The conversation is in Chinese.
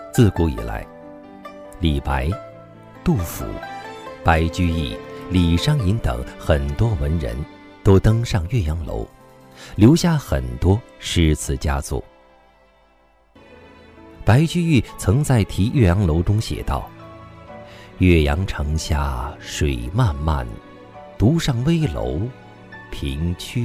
自古以来，李白、杜甫、白居易、李商隐等很多文人都登上岳阳楼，留下很多诗词佳作。白居易曾在题岳阳楼中写道：岳阳城下水漫漫，独上危楼凭曲